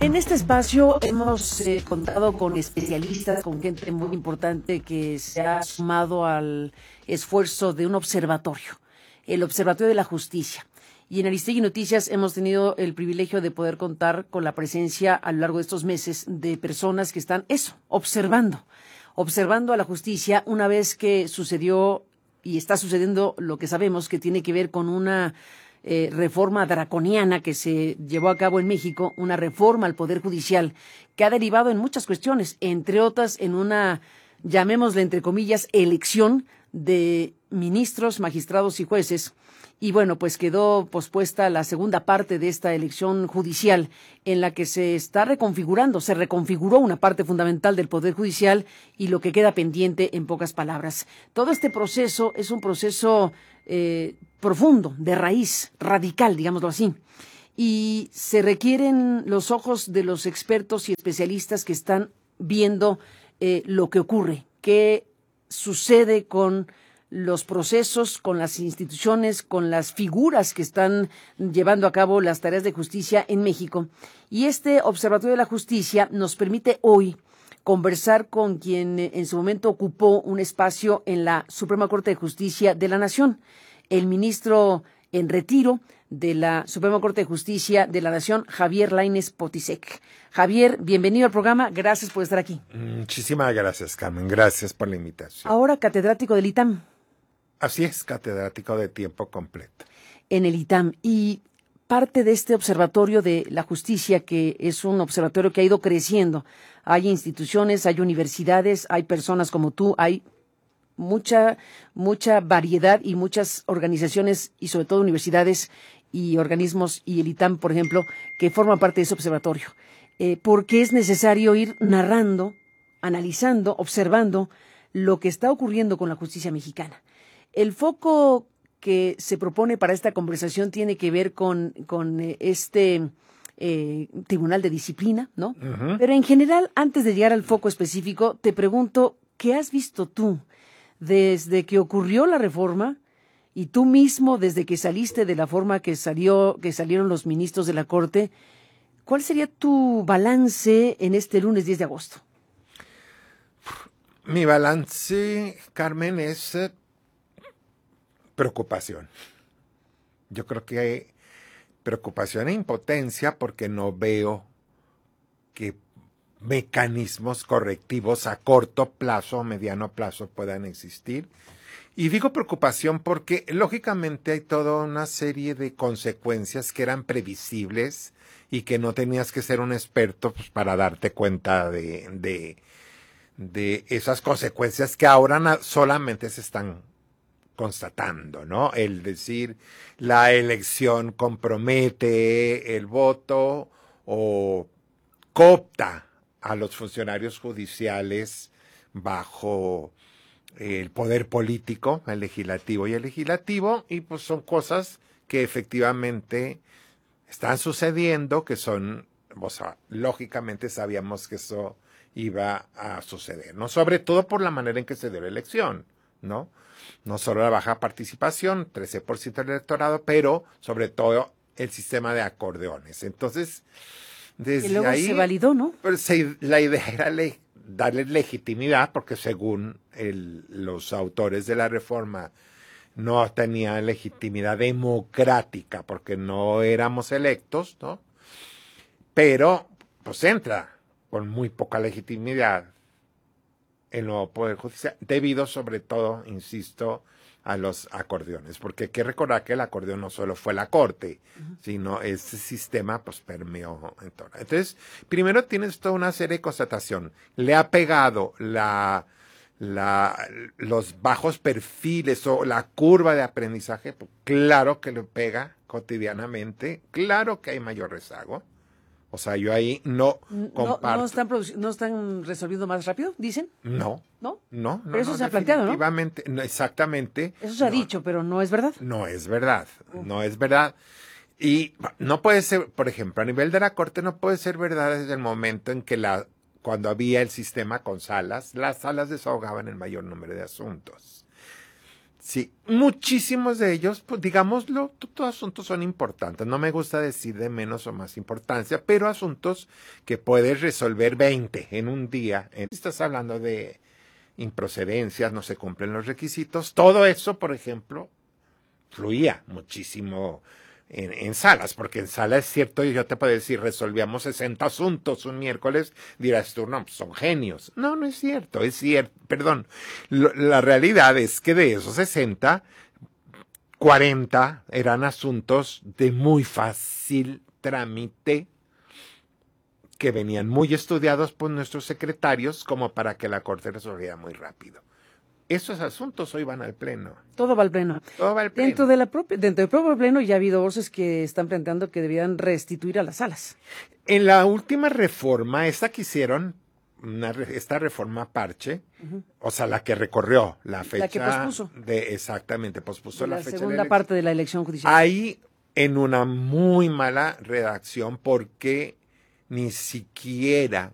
En este espacio hemos contado con especialistas, con gente muy importante que se ha sumado al esfuerzo de un observatorio, el Observatorio de la Justicia. Y en Aristegui Noticias hemos tenido el privilegio de poder contar con la presencia a lo largo de estos meses de personas que están observando a la justicia una vez que sucedió y está sucediendo lo que sabemos que tiene que ver con una reforma draconiana que se llevó a cabo en México, una reforma al Poder Judicial que ha derivado en muchas cuestiones, entre otras en una, llamémosle entre comillas, elección de ministros, magistrados y jueces. Y bueno, pues quedó pospuesta la segunda parte de esta elección judicial en la que se está reconfigurando, se reconfiguró una parte fundamental del Poder Judicial y lo que queda pendiente en pocas palabras. Todo este proceso es un proceso profundo, de raíz, radical, digámoslo así. Y se requieren los ojos de los expertos y especialistas que están viendo lo que ocurre, qué sucede con los procesos, con las instituciones, con las figuras que están llevando a cabo las tareas de justicia en México. Y este Observatorio de la Justicia nos permite hoy conversar con quien en su momento ocupó un espacio en la Suprema Corte de Justicia de la Nación, el ministro en retiro de la Suprema Corte de Justicia de la Nación, Javier Lainez Potisek. Javier, bienvenido al programa, gracias por estar aquí. Muchísimas gracias, Carmen, gracias por la invitación. Ahora catedrático del ITAM. Así es, catedrático de tiempo completo. En el ITAM. Y parte de este observatorio de la justicia, que es un observatorio que ha ido creciendo. Hay instituciones, hay universidades, hay personas como tú, hay mucha variedad y muchas organizaciones y sobre todo universidades y organismos y el ITAM, por ejemplo, que forman parte de ese observatorio. Porque es necesario ir narrando, analizando, observando lo que está ocurriendo con la justicia mexicana. El foco que se propone para esta conversación tiene que ver con este Tribunal de Disciplina, ¿no? Uh-huh. Pero en general, antes de llegar al foco específico, te pregunto, ¿qué has visto tú desde que ocurrió la reforma y tú mismo desde que saliste de la forma que salieron los ministros de la Corte? ¿Cuál sería tu balance en este lunes 10 de agosto? Mi balance, Carmen, es preocupación. Yo creo que hay preocupación e impotencia porque no veo que mecanismos correctivos a corto plazo o mediano plazo puedan existir. Y digo preocupación porque lógicamente hay toda una serie de consecuencias que eran previsibles y que no tenías que ser un experto pues, para darte cuenta de esas consecuencias que ahora solamente se están constatando, ¿no? El decir la elección compromete el voto o coopta a los funcionarios judiciales bajo el poder político, el legislativo y pues son cosas que efectivamente están sucediendo, que son, o sea, lógicamente sabíamos que eso iba a suceder, ¿no? Sobre todo por la manera en que se dio la elección, ¿no? No solo la baja participación, 13% del electorado, pero sobre todo el sistema de acordeones. Entonces, desde y luego ahí se validó, ¿no? Pues, la idea era darle legitimidad, porque según los autores de la reforma no tenían legitimidad democrática, porque no éramos electos, ¿no? Pero, pues entra con muy poca legitimidad el nuevo Poder Judicial, debido sobre todo, insisto, a los acordeones, porque hay que recordar que el acordeón no solo fue la Corte, uh-huh, sino ese sistema pues permeó en todo. Entonces, primero tienes toda una serie de constatación. Le ha pegado los bajos perfiles o la curva de aprendizaje, pues, claro que le pega cotidianamente, claro que hay mayor rezago. O sea, yo ahí no comparto. ¿No están resolviendo más rápido, dicen? No. Pero eso se ha planteado, ¿no? No, exactamente. Eso se ha dicho, pero no es verdad. No es verdad, no es verdad. Y no puede ser, por ejemplo, a nivel de la Corte no puede ser verdad desde el momento en que cuando había el sistema con salas, las salas desahogaban el mayor número de asuntos. Sí, muchísimos de ellos, pues digámoslo, todos asuntos son importantes. No me gusta decir de menos o más importancia, pero asuntos que puedes resolver 20 en un día. Estás hablando de improcedencias, no se cumplen los requisitos. Todo eso, por ejemplo, fluía muchísimo en salas, porque en sala es cierto, yo te puedo decir, resolvíamos 60 asuntos un miércoles, dirás tú, no, pues son genios. No, no es cierto, perdón. La realidad es que de esos 60, 40 eran asuntos de muy fácil trámite, que venían muy estudiados por nuestros secretarios como para que la Corte resolviera muy rápido. Esos asuntos hoy van al Pleno. Todo va al Pleno. Todo va al Pleno. Dentro del propio Pleno ya ha habido voces que están planteando que deberían restituir a las salas. En la última reforma, esta que hicieron, esta reforma parche, o sea, la que recorrió la fecha. La que pospuso. Exactamente, pospuso la fecha. La segunda parte de la elección judicial. Ahí, en una muy mala redacción, porque ni siquiera